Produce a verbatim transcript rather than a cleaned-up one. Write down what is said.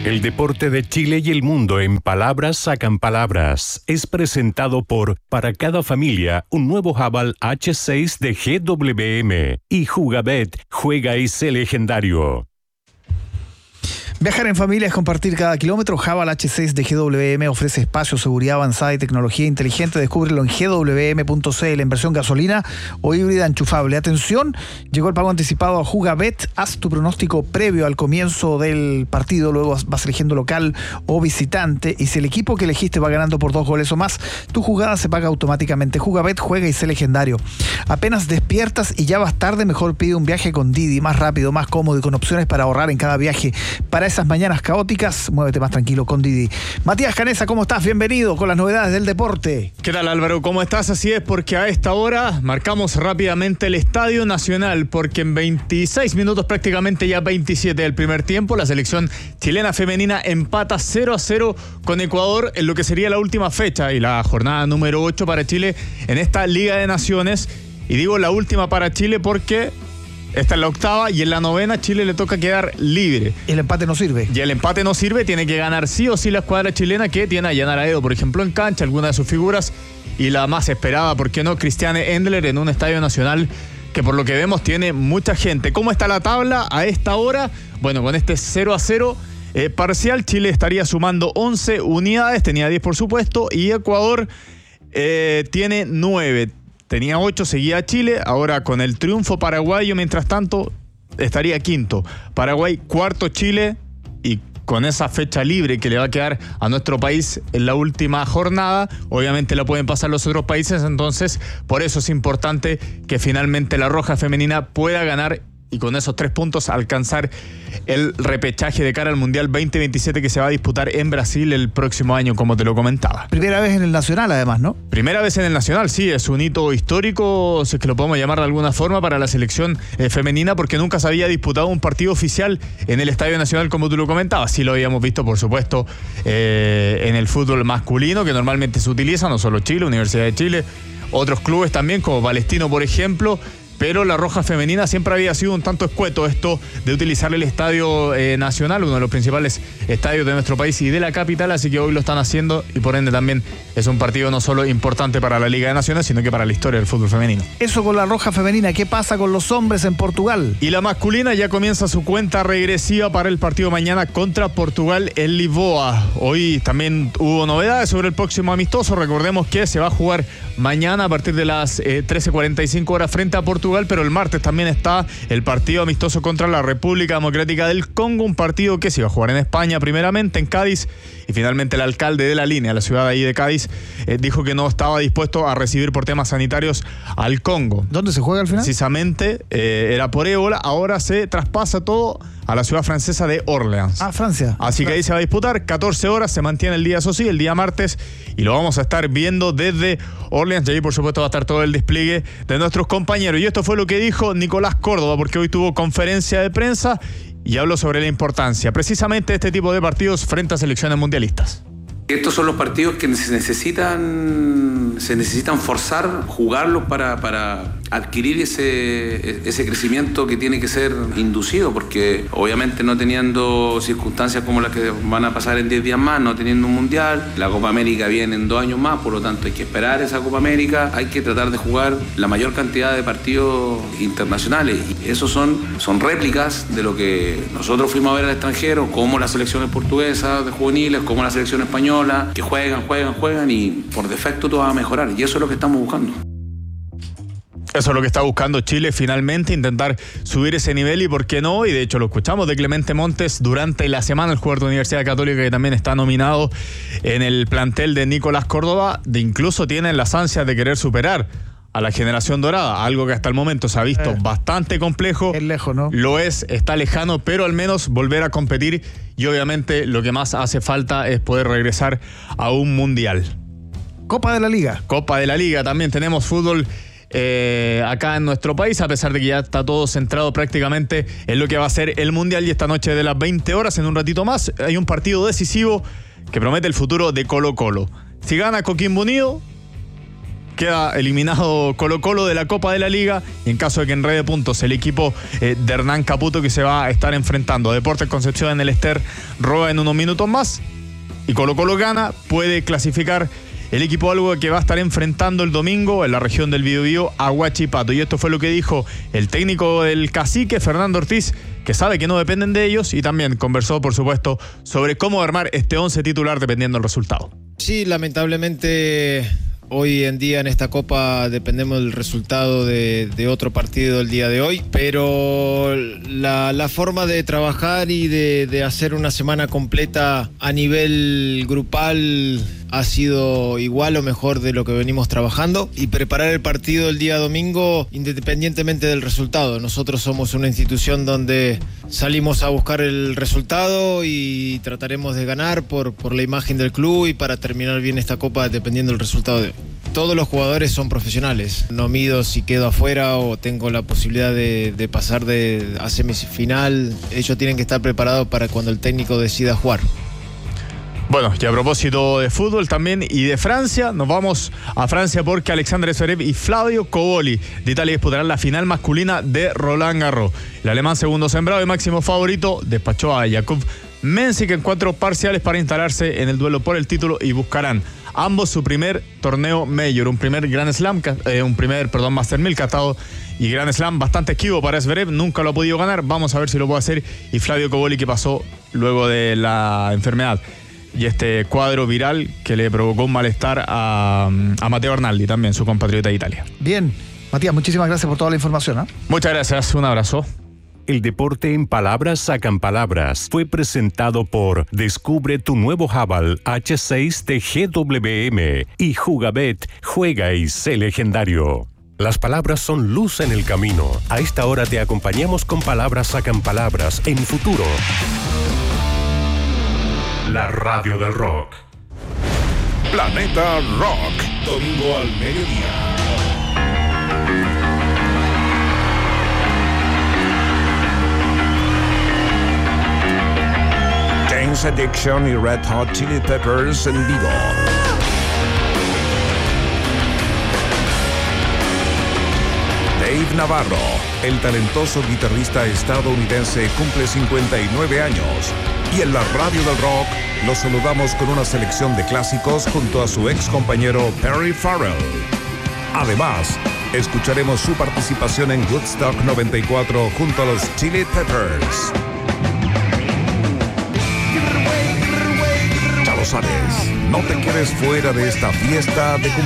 El deporte de Chile y el mundo en palabras sacan palabras. Es presentado por Para cada familia, un nuevo Haval H seis de G W M. Y Jugabet, juega y sé legendario. Viajar en familia es compartir cada kilómetro. Haval H seis de G W M ofrece espacio, seguridad avanzada y tecnología inteligente. Descúbrelo en G W M punto C L en versión gasolina o híbrida enchufable. Atención, llegó el pago anticipado a Jugabet. Haz tu pronóstico previo al comienzo del partido, luego vas eligiendo local o visitante, y si el equipo que elegiste va ganando por dos goles o más, tu jugada se paga automáticamente. Jugabet, juega y sé legendario. Apenas despiertas y ya vas tarde, mejor pide un viaje con Didi, más rápido, más cómodo y con opciones para ahorrar en cada viaje. Para esas mañanas caóticas, muévete más tranquilo con Didi. Matías Canesa, ¿cómo estás? Bienvenido con las novedades del deporte. ¿Qué tal, Álvaro? ¿Cómo estás? Así es, porque a esta hora marcamos rápidamente el Estadio Nacional, porque en veintiséis minutos, prácticamente ya veintisiete del primer tiempo, la selección chilena femenina empata cero a cero con Ecuador en lo que sería la última fecha y la jornada número ocho para Chile en esta Liga de Naciones. Y digo la última para Chile porque esta es la octava y en la novena Chile le toca quedar libre. El empate no sirve. Y el empate no sirve, tiene que ganar sí o sí la escuadra chilena, que tiene a Yanara Edo, por ejemplo, en cancha, alguna de sus figuras, y la más esperada, ¿por qué no?, Christiane Endler, en un estadio nacional que por lo que vemos tiene mucha gente. ¿Cómo está la tabla a esta hora? Bueno, con este cero a cero eh, parcial, Chile estaría sumando once unidades, tenía diez por supuesto, y Ecuador eh, tiene nueve. Tenía ocho, seguía Chile. Ahora con el triunfo paraguayo, mientras tanto, estaría quinto. Paraguay, cuarto Chile. Y con esa fecha libre que le va a quedar a nuestro país en la última jornada, obviamente la pueden pasar los otros países. Entonces, por eso es importante que finalmente la Roja Femenina pueda ganar y con esos tres puntos alcanzar el repechaje de cara al Mundial veinte veintisiete que se va a disputar en Brasil el próximo año, como te lo comentaba. Primera vez en el Nacional, además, ¿no? Primera vez en el Nacional, sí, es un hito histórico, si es que lo podemos llamar de alguna forma, para la selección eh, femenina, porque nunca se había disputado un partido oficial en el Estadio Nacional, como tú lo comentabas. Sí lo habíamos visto, por supuesto, eh, en el fútbol masculino, que normalmente se utiliza, no solo Chile, Universidad de Chile, otros clubes también, como Palestino, por ejemplo. Pero la Roja Femenina siempre había sido un tanto escueto esto de utilizar el Estadio eh, Nacional, uno de los principales estadios de nuestro país y de la capital, así que hoy lo están haciendo y por ende también es un partido no solo importante para la Liga de Naciones, sino que para la historia del fútbol femenino. Eso con la Roja Femenina. ¿Qué pasa con los hombres en Portugal? Y la masculina ya comienza su cuenta regresiva para el partido mañana contra Portugal en Lisboa. Hoy también hubo novedades sobre el próximo amistoso. Recordemos que se va a jugar mañana a partir de las eh, trece cuarenta y cinco horas frente a Portugal, pero el martes también está el partido amistoso contra la República Democrática del Congo, un partido que se iba a jugar en España primeramente, en Cádiz, y finalmente el alcalde de La Línea, la ciudad ahí de Cádiz, eh, dijo que no estaba dispuesto a recibir por temas sanitarios al Congo. ¿Dónde se juega al final? Precisamente eh, era por ébola, ahora se traspasa todo a la ciudad francesa de Orleans. Ah, Francia. Así que ahí se va a disputar, catorce horas, se mantiene el día, eso sí, el día martes, y lo vamos a estar viendo desde Orleans, y ahí por supuesto va a estar todo el despliegue de nuestros compañeros. Y esto fue lo que dijo Nicolás Córdoba, porque hoy tuvo conferencia de prensa y habló sobre la importancia precisamente de este tipo de partidos frente a selecciones mundialistas. Estos son los partidos que se necesitan, se necesitan forzar, jugarlos para, para adquirir ese, ese crecimiento que tiene que ser inducido, porque obviamente no teniendo circunstancias como las que van a pasar en diez días más, no teniendo un mundial, la Copa América viene en dos años más, por lo tanto hay que esperar esa Copa América, hay que tratar de jugar la mayor cantidad de partidos internacionales, y esos son, son réplicas de lo que nosotros fuimos a ver al extranjero, como las selecciones portuguesas de juveniles, como la selección española, que juegan, juegan, juegan y por defecto todo va a mejorar, y eso es lo que estamos buscando. Eso es lo que está buscando Chile finalmente, intentar subir ese nivel, y por qué no, y de hecho lo escuchamos de Clemente Montes durante la semana, el jugador de Universidad Católica que también está nominado en el plantel de Nicolás Córdoba, de incluso tienen las ansias de querer superar a la generación dorada, algo que hasta el momento se ha visto eh, bastante complejo. Es lejos, ¿no? Lo es, está lejano, pero al menos volver a competir, y obviamente lo que más hace falta es poder regresar a un mundial. Copa de la Liga. Copa de la Liga, también tenemos fútbol eh, acá en nuestro país, a pesar de que ya está todo centrado prácticamente en lo que va a ser el mundial, y esta noche de las veinte horas, en un ratito más, hay un partido decisivo que promete el futuro de Colo Colo. Si gana Coquimbo Unido, queda eliminado Colo-Colo de la Copa de la Liga, y en caso de que enrede puntos el equipo eh, de Hernán Caputo, que se va a estar enfrentando a Deportes Concepción en el Ester Roa en unos minutos más, y Colo-Colo gana, puede clasificar el equipo algo que va a estar enfrentando el domingo en la región del Biobío a Huachipato. Y esto fue lo que dijo el técnico del Cacique, Fernando Ortiz, que sabe que no dependen de ellos, y también conversó, por supuesto, sobre cómo armar este once titular dependiendo del resultado. Sí, lamentablemente hoy en día en esta Copa dependemos del resultado de, de otro partido del día de hoy, pero la, la forma de trabajar y de, de hacer una semana completa a nivel grupal ha sido igual o mejor de lo que venimos trabajando, y preparar el partido el día domingo independientemente del resultado. Nosotros somos una institución donde salimos a buscar el resultado y trataremos de ganar por, por la imagen del club y para terminar bien esta Copa dependiendo del resultado de hoy. Todos los jugadores son profesionales. No mido si quedo afuera o tengo la posibilidad de, de pasar de, a semifinal. Ellos tienen que estar preparados para cuando el técnico decida jugar. Bueno, y a propósito de fútbol también y de Francia, nos vamos a Francia porque Alexandre Zverev y Flavio Cobolli de Italia disputarán la final masculina de Roland Garros. El alemán, segundo sembrado y máximo favorito, despachó a Jakub Mensik en cuatro parciales para instalarse en el duelo por el título, y buscarán ambos su primer torneo Major, un primer Grand Slam, eh, un primer, perdón, Master mil catado y Grand Slam bastante esquivo para Zverev, nunca lo ha podido ganar, vamos a ver si lo puede hacer, y Flavio Cobolli, que pasó luego de la enfermedad y este cuadro viral que le provocó un malestar a, a Matteo Arnaldi, también su compatriota de Italia. Bien, Matías, muchísimas gracias por toda la información, ¿eh? Muchas gracias, un abrazo. El deporte en palabras sacan palabras fue presentado por Descubre tu nuevo Haval H seis de G W M y Jugabet, juega y sé legendario. Las palabras son luz en el camino. A esta hora te acompañamos con Palabras sacan palabras en Futuro. La radio del rock. Planeta Rock, domingo al mediodía. James Addiction y Red Hot Chili Peppers en vivo. Dave Navarro, el talentoso guitarrista estadounidense, cumple cincuenta y nueve años. Y en la radio del rock los saludamos con una selección de clásicos junto a su ex compañero Perry Farrell. Además, escucharemos su participación en Woodstock noventa y cuatro junto a los Chili Peppers. Ya lo sabes, no te quedes fuera de esta fiesta de cumpleaños.